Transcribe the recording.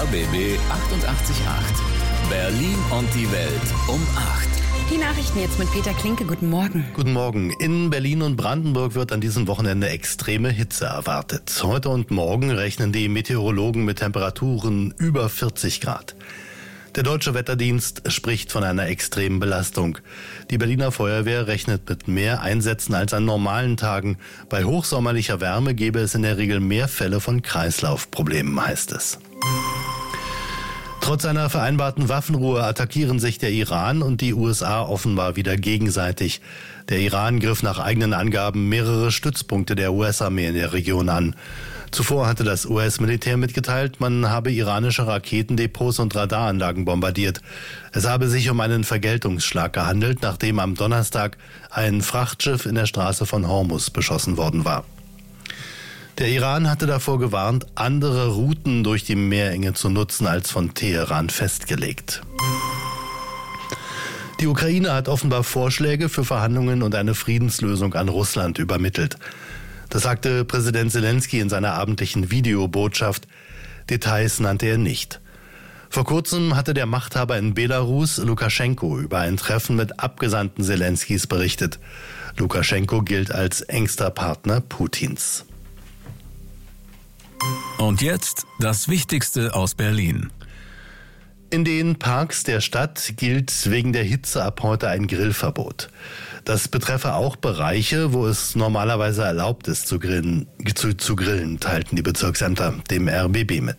RBB 888. Berlin und die Welt um 8. Die Nachrichten jetzt mit Peter Klinke. Guten Morgen. Guten Morgen. In Berlin und Brandenburg wird an diesem Wochenende extreme Hitze erwartet. Heute und morgen rechnen die Meteorologen mit Temperaturen über 40 Grad. Der Deutsche Wetterdienst spricht von einer extremen Belastung. Die Berliner Feuerwehr rechnet mit mehr Einsätzen als an normalen Tagen. Bei hochsommerlicher Wärme gäbe es in der Regel mehr Fälle von Kreislaufproblemen, heißt es. Trotz einer vereinbarten Waffenruhe attackieren sich der Iran und die USA offenbar wieder gegenseitig. Der Iran griff nach eigenen Angaben mehrere Stützpunkte der US-Armee in der Region an. Zuvor hatte das US-Militär mitgeteilt, man habe iranische Raketendepots und Radaranlagen bombardiert. Es habe sich um einen Vergeltungsschlag gehandelt, nachdem am Donnerstag ein Frachtschiff in der Straße von Hormuz beschossen worden war. Der Iran hatte davor gewarnt, andere Routen durch die Meerenge zu nutzen als von Teheran festgelegt. Die Ukraine hat offenbar Vorschläge für Verhandlungen und eine Friedenslösung an Russland übermittelt. Das sagte Präsident Zelensky in seiner abendlichen Videobotschaft. Details nannte er nicht. Vor kurzem hatte der Machthaber in Belarus, Lukaschenko, über ein Treffen mit Abgesandten Zelenskys berichtet. Lukaschenko gilt als engster Partner Putins. Und jetzt das Wichtigste aus Berlin. In den Parks der Stadt gilt wegen der Hitze ab heute ein Grillverbot. Das betreffe auch Bereiche, wo es normalerweise erlaubt ist zu grillen, teilten die Bezirksämter dem RBB mit.